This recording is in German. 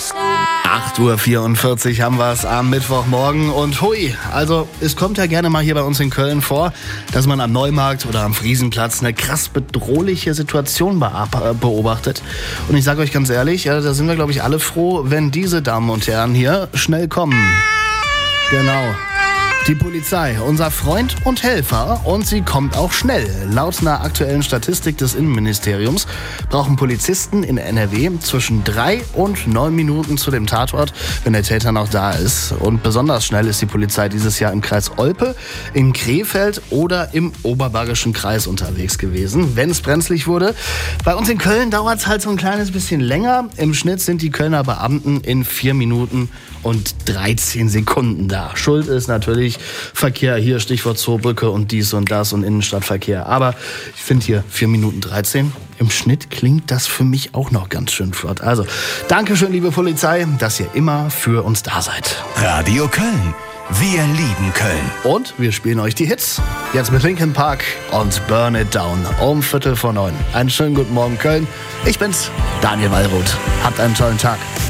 8:44 Uhr haben wir es am Mittwochmorgen und hui, also es kommt ja gerne mal hier bei uns in Köln vor, dass man am Neumarkt oder am Friesenplatz eine krass bedrohliche Situation beobachtet. Und ich sage euch ganz ehrlich, ja, da sind wir glaube ich alle froh, wenn diese Damen und Herren hier schnell kommen. Genau. Die Polizei, unser Freund und Helfer, und sie kommt auch schnell. Laut einer aktuellen Statistik des Innenministeriums brauchen Polizisten in NRW zwischen 3 und 9 Minuten zu dem Tatort, wenn der Täter noch da ist. Und besonders schnell ist die Polizei dieses Jahr im Kreis Olpe, in Krefeld oder im Oberbergischen Kreis unterwegs gewesen, wenn es brenzlig wurde. Bei uns in Köln dauert es halt so ein kleines bisschen länger. Im Schnitt sind die Kölner Beamten in 4 Minuten und 13 Sekunden da. Schuld ist natürlich Verkehr, hier Stichwort Zoobrücke und dies und das und Innenstadtverkehr. Aber ich finde hier 4 Minuten 13. Im Schnitt klingt das für mich auch noch ganz schön flott. Also, Dankeschön, liebe Polizei, dass ihr immer für uns da seid. Radio Köln. Wir lieben Köln. Und wir spielen euch die Hits. Jetzt mit Linkin Park und Burn It Down um 8:45. Einen schönen guten Morgen, Köln. Ich bin's, Daniel Wallroth. Habt einen tollen Tag.